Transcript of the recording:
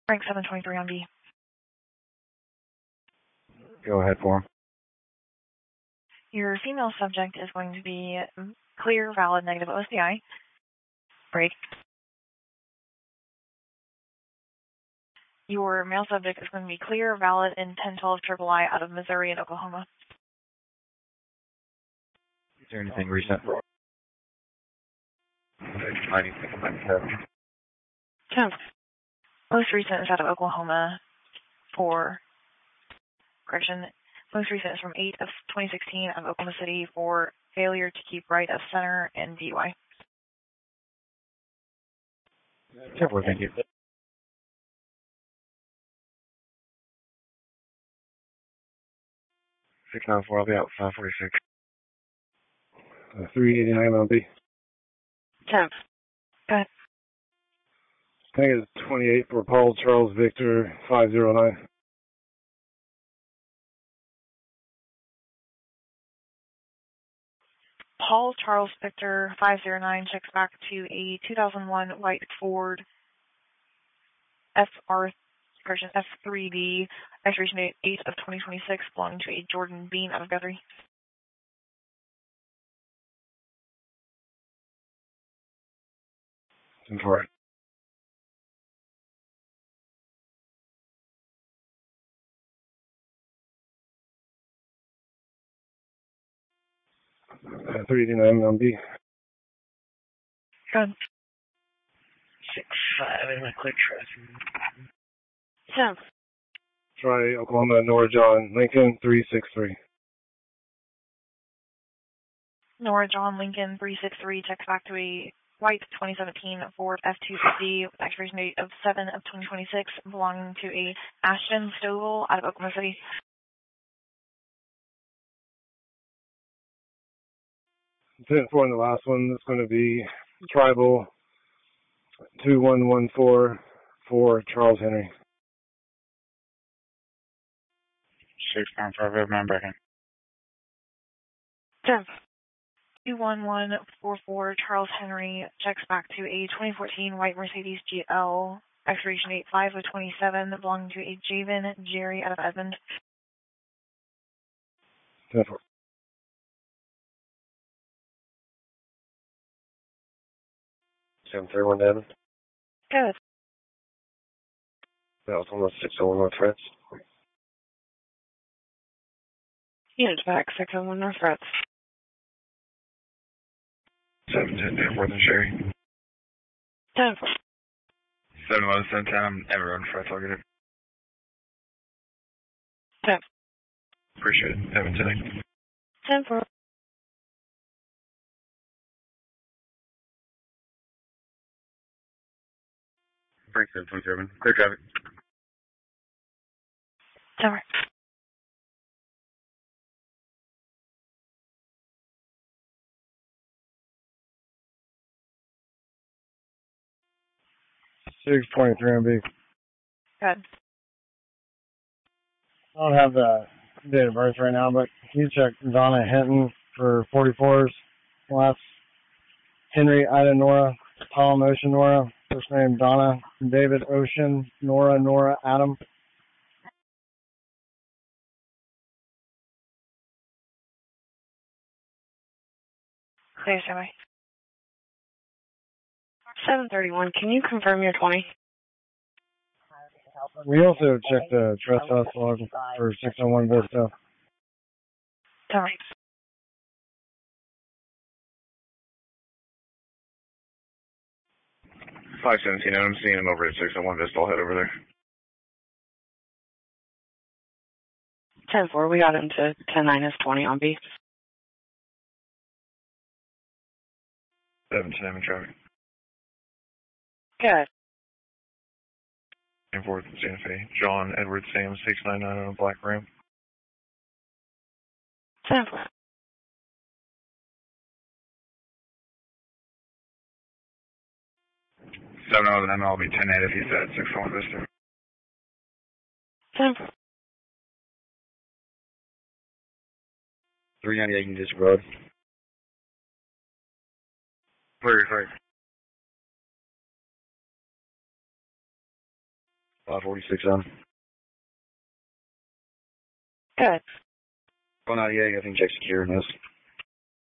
Rank 723 on B. Go ahead for him. Your female subject is going to be clear, valid, negative OSDI. Break. Your male subject is going to be clear, valid, and 1012 triple I out of Missouri and Oklahoma. Is there anything recent? Most recent is out of Oklahoma for, most recent is from 8 of 2016 out of Oklahoma City for failure to keep right of center and DUI. Thank you. 694, I'll be out 546. 389 on B. 10. Go ahead. I think it's 28 for Paul Charles Victor 509. Paul Charles Victor 509 checks back to a 2001 white Ford F3B, expiration date 8 of 2026, belonging to a Jordan Bean out of Guthrie. For it. Uh, 389 on B. Good. 6-5 in my quick traffic. 10. Try Oklahoma, Nora John, Lincoln 363. Nora John Lincoln 363 checks back to a white 2017 Ford F250 with expiration date of 7 of 2026, belonging to a Ashton Stovall out of Oklahoma City. Intent for in the last one is going to be Tribal 2114 for Charles Henry. 695, remember him. 10. 21144 Charles Henry checks back to a 2014 white Mercedes GL, expiration date 5 of 27, belonging to a Javen Jerry out of Edmond. 10-4. $731 Devin. Good. That was almost 601 North Threats. Unit back 601 North Threats. 710 Airport and Sherry. 10-4. 711 710, I'm everyone Threats, I'll get it. 10. Appreciate it. 710. 10-4. Break 727. Clear traffic. 10-4. $623 MB. Good. I don't have the date of birth right now, but can you check Donna Hinton for 44s? Last Henry, Ida, Nora, Tom, Ocean, Nora. First name Donna, David, Ocean, Nora, Adam. Please, Jimmy. 731, can you confirm your 20? We also checked the trespass log for 601 Vista. 10-4. 517, I'm seeing him over at 601 Vista. I'll head over there. 10-4, we got him to 10-9 is 20 on B. 710 in traffic. Good. 4th Santa Fe. John Edward Sam 699 on a black rim. 10-4. 709, I'll be 10-8 if he's at 601 Vista. 10-4. 398 in this road. Clear, clear. 546 on. Good. 198, I think check secure in this.